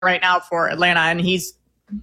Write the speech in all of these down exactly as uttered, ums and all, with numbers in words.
right now for Atlanta, and he's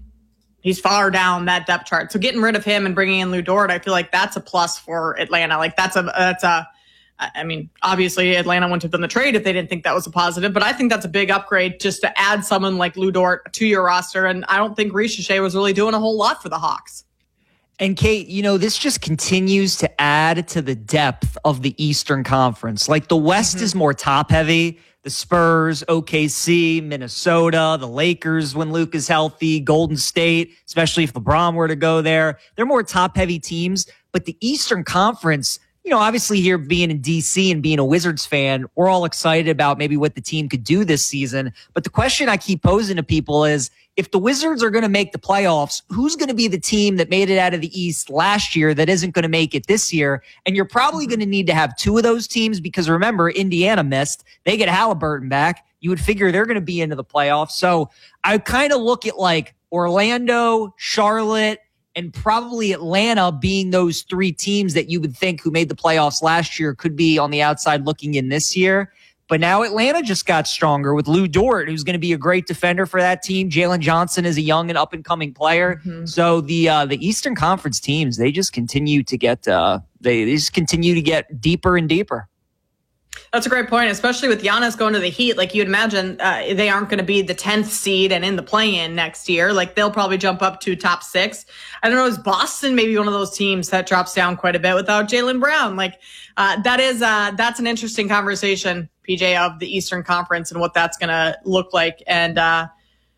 he's far down that depth chart. So getting rid of him and bringing in Lou Dort, I feel like that's a plus for Atlanta. Like that's a that's a I mean, obviously Atlanta wouldn't have done the trade if they didn't think that was a positive, but I think that's a big upgrade just to add someone like Lou Dort to your roster. And I don't think Richelet was really doing a whole lot for the Hawks. And Kate, you know, this just continues to add to the depth of the Eastern Conference. Like the West mm-hmm. is more top heavy. The Spurs, O K C, Minnesota, the Lakers when Luke is healthy, Golden State, especially if LeBron were to go there. They're more top heavy teams, but the Eastern Conference, you know, obviously here being in D C and being a Wizards fan, we're all excited about maybe what the team could do this season. But the question I keep posing to people is, if the Wizards are going to make the playoffs, who's going to be the team that made it out of the East last year that isn't going to make it this year? And you're probably going to need to have two of those teams because remember, Indiana missed. They get Halliburton back. You would figure they're going to be into the playoffs. So I kind of look at like Orlando, Charlotte, and probably Atlanta being those three teams that you would think who made the playoffs last year could be on the outside looking in this year. But now Atlanta just got stronger with Lou Dort, who's going to be a great defender for that team. Jalen Johnson is a young and up-and-coming player. Mm-hmm. So the uh, the Eastern Conference teams, they just continue to get uh, they, they just continue to get deeper and deeper. That's a great point, especially with Giannis going to the Heat. Like you'd imagine uh, they aren't going to be the tenth seed and in the play-in next year. Like they'll probably jump up to top six. I don't know, is Boston maybe one of those teams that drops down quite a bit without Jaylen Brown? Like uh, that is uh, that's an interesting conversation, P J, of the Eastern Conference and what that's going to look like and uh,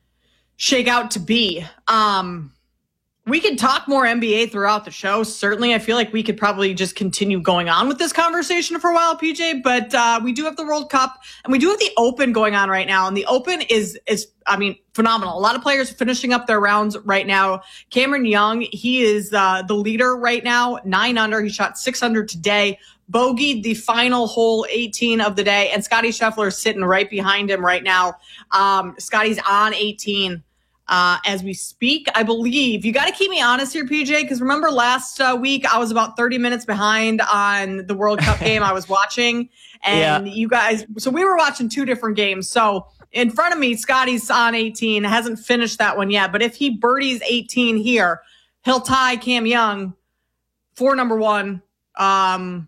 shake out to be. Um, we could talk more N B A throughout the show. Certainly, I feel like we could probably just continue going on with this conversation for a while, P J. But uh, we do have the World Cup and we do have the Open going on right now. And the Open is, is I mean, phenomenal. A lot of players finishing up their rounds right now. Cameron Young, he is uh, the leader right now, nine under. He shot six under today. Bogeyed the final hole eighteen of the day. And Scottie Scheffler is sitting right behind him right now. Um, Scotty's on eighteen. Uh, as we speak, I believe. You got to keep me honest here, P J, because remember last uh, week I was about thirty minutes behind on the World Cup game I was watching, and yeah. you guys, so we were watching two different games. So in front of me, Scotty's on eighteen, hasn't finished that one yet, but if he birdies eighteen here, he'll tie Cam Young for number one. Um,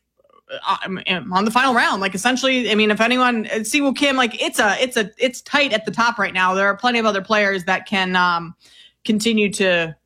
on the final round. Like essentially, I mean, if anyone, Siwoo Kim, like it's a, it's a, it's tight at the top right now. There are plenty of other players that can um, continue to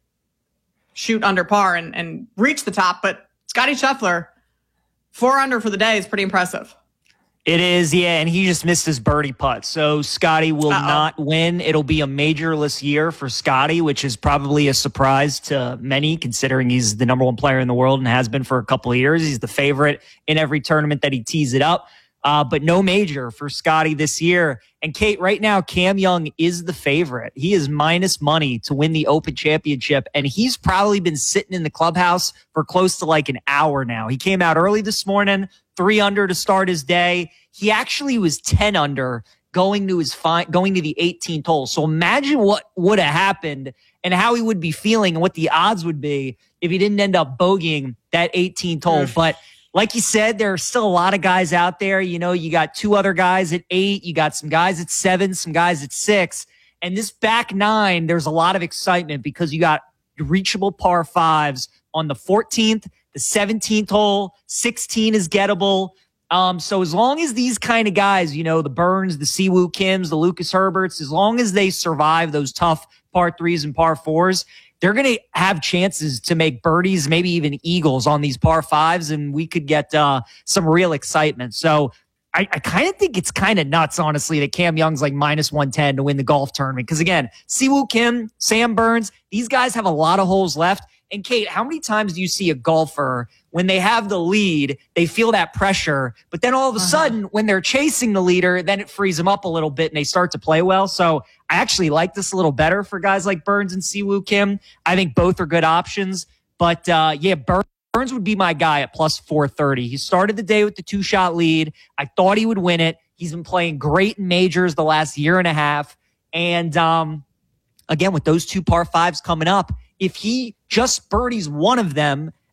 shoot under par and, and reach the top. But Scottie Scheffler, four under for the day is pretty impressive. It is, yeah, and he just missed his birdie putt. So Scotty will Uh-oh. not win. It'll be a majorless year for Scotty, which is probably a surprise to many, considering he's the number one player in the world and has been for a couple of years. He's the favorite in every tournament that he tees it up. Uh, but no major for Scotty this year. And Kate, right now, Cam Young is the favorite. He is minus money to win the Open Championship, and he's probably been sitting in the clubhouse for close to like an hour now. He came out early this morning, three under to start his day. He actually was ten under going to his fi- going to the eighteenth hole. So imagine what would have happened and how he would be feeling and what the odds would be if he didn't end up bogeying that eighteenth hole. Mm. But like you said, there are still a lot of guys out there. You know, you got two other guys at eight. You got some guys at seven, some guys at six. And this back nine, there's a lot of excitement because you got reachable par fives on the fourteenth, the seventeenth hole, sixteen is gettable. Um, so as long as these kind of guys, you know, the Burns, the Siwoo Kims, the Lucas Herberts, as long as they survive those tough par threes and par fours, they're going to have chances to make birdies, maybe even eagles on these par fives, and we could get uh, some real excitement. So I, I kind of think it's kind of nuts, honestly, that Cam Young's like minus one ten to win the golf tournament. Because again, Siwoo Kim, Sam Burns, these guys have a lot of holes left. And Kate, how many times do you see a golfer when they have the lead, they feel that pressure, but then all of a uh-huh. sudden when they're chasing the leader, then it frees them up a little bit and they start to play well. So I actually like this a little better for guys like Burns and Siwoo Kim. I think both are good options, but uh, yeah, Burns. Burns would be my guy at plus four thirty. He started the day with the two-shot lead. I thought he would win it. He's been playing great in majors the last year and a half. And um, again, with those two par fives coming up, if he just birdies one of them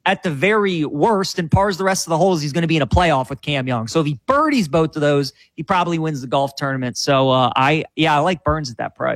at the very worst and pars the rest of the holes, he's going to be in a playoff with Cam Young. So if he birdies both of those, he probably wins the golf tournament. So uh, I, yeah, I like Burns at that price.